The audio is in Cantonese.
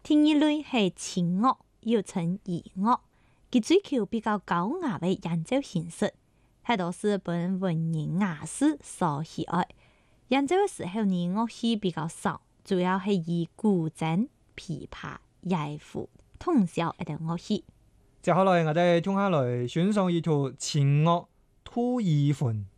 第二類係清樂，又稱兒樂，佢追求比較高雅嘅演奏形式，大多是本文人雅士所喜愛。演奏嘅時候呢，樂器比較少，主要係以古箏、琵琶、二胡、通簫等樂器。 接下來我哋聽下來欣賞一套清樂《吐爾墳》。